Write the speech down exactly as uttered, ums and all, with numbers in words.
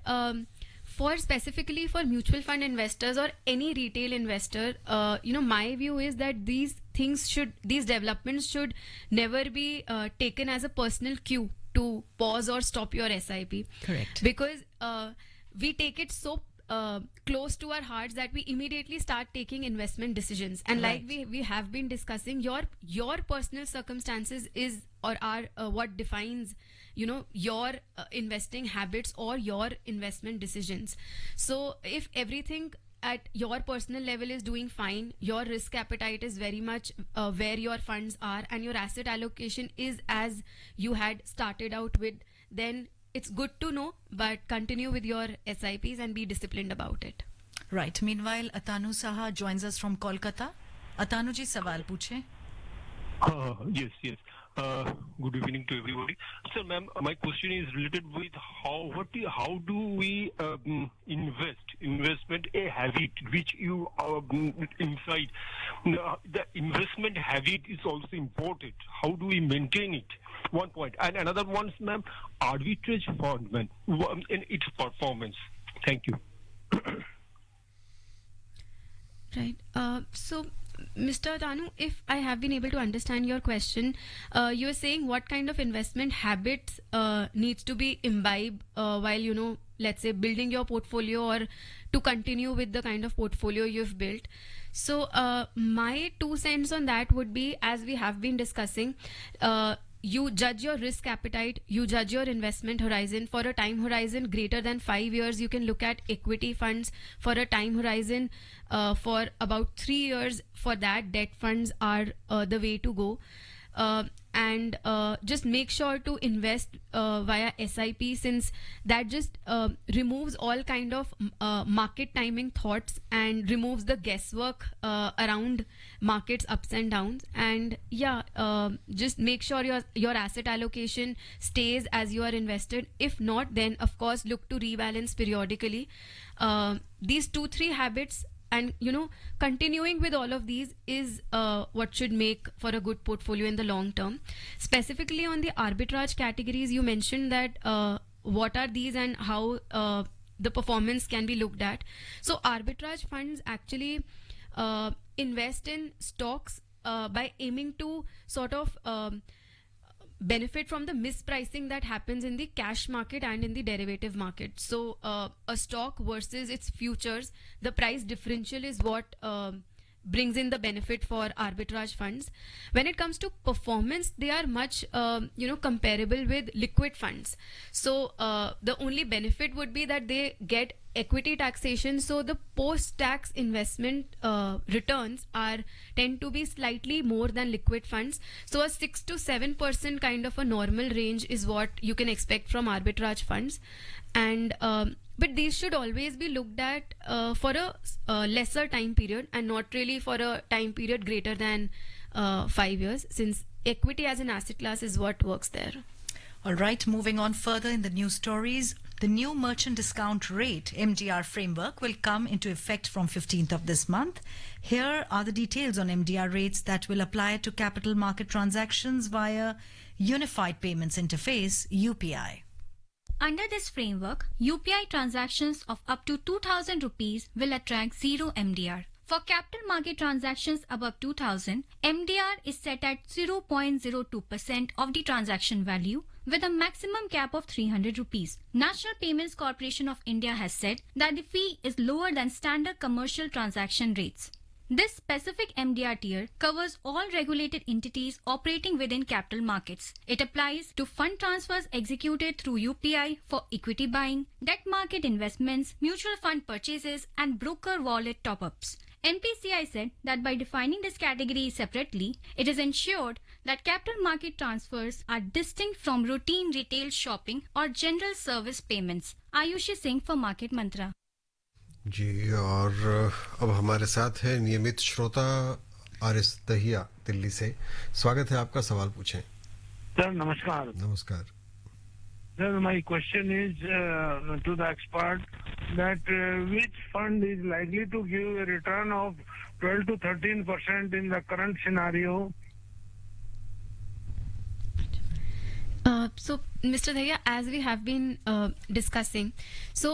um, for specifically for mutual fund investors or any retail investor, uh, you know, my view is that these things should, these developments should never be uh, taken as a personal cue to pause or stop your S I P. Correct. Because uh, we take it so uh, close to our hearts that we immediately start taking investment decisions. And Right. like we we have been discussing, your your personal circumstances is or are uh, what defines, you know, your uh, investing habits or your investment decisions. So if everything at your personal level is doing fine, your risk appetite is very much uh, where your funds are, and your asset allocation is as you had started out with, then it's good to know, but continue with your S I Ps and be disciplined about it. Right. Meanwhile, Atanu Saha joins us from Kolkata. Atanu ji, सवाल पूछें. Uh, yes, yes. Uh, good evening to everybody. So, ma'am, my question is related with how what i- how do we um, invest investment a habit which you um, inside. Now, the investment habit is also important. How do we maintain it? One point, and another one, ma'am, arbitrage fund, ma'am, in its performance. Thank you. Right. Uh, so, Mister Tanu, if I have been able to understand your question, uh, you are saying what kind of investment habits uh, needs to be imbibed uh, while, you know, let's say building your portfolio or to continue with the kind of portfolio you've built. So, uh, my two cents on that would be, as we have been discussing, uh, you judge your risk appetite, you judge your investment horizon. For a time horizon greater than five years, you can look at equity funds. For a time horizon uh, for about three years, for that, debt funds are uh, the way to go. Uh, and uh, just make sure to invest uh, via S I P, since that just uh, removes all kind of uh, market timing thoughts and removes the guesswork uh, around markets ups and downs. And yeah, uh, just make sure your your asset allocation stays as you are invested. If not, then of course look to rebalance periodically. Uh, these two three habits, and you know, continuing with all of these is uh, what should make for a good portfolio in the long term. Specifically on the arbitrage categories, you mentioned that uh, what are these and how uh, the performance can be looked at. So arbitrage funds actually uh, invest in stocks uh, by aiming to sort of um, benefit from the mispricing that happens in the cash market and in the derivative market. So uh, a stock versus its futures, the price differential is what um brings in the benefit for arbitrage funds. When it comes to performance, they are much um, you know, comparable with liquid funds. So uh, the only benefit would be that they get equity taxation, so the post-tax investment uh, returns are tend to be slightly more than liquid funds. So a six to seven percent kind of a normal range is what you can expect from arbitrage funds. And um, but these should always be looked at uh, for a uh, lesser time period and not really for a time period greater than uh, five years, since equity as an asset class is what works there. All right, moving on further in the news stories. The new merchant discount rate M D R framework will come into effect from fifteenth of this month. Here are the details on M D R rates that will apply to capital market transactions via Unified Payments Interface, U P I. Under this framework, U P I transactions of up to two thousand rupees will attract zero M D R. For capital market transactions above two thousand, M D R is set at zero point zero two percent of the transaction value with a maximum cap of three hundred rupees. National Payments Corporation of India has said that the fee is lower than standard commercial transaction rates. This specific M D R tier covers all regulated entities operating within capital markets. It applies to fund transfers executed through U P I for equity buying, debt market investments, mutual fund purchases, and broker wallet top-ups. N P C I said that by defining this category separately, it is ensured that capital market transfers are distinct from routine retail shopping or general service payments. Ayushi Singh for Market Mantra. जी, और अब हमारे साथ है नियमित श्रोता आरिस दहिया दिल्ली से. स्वागत है आपका. सवाल पूछें. सर नमस्कार. नमस्कार. Sir, my question is uh, to the expert that uh, which fund is likely to give a return of twelve to thirteen percent in the current scenario? Uh, so, Mister Dhaya, as we have been uh, discussing, so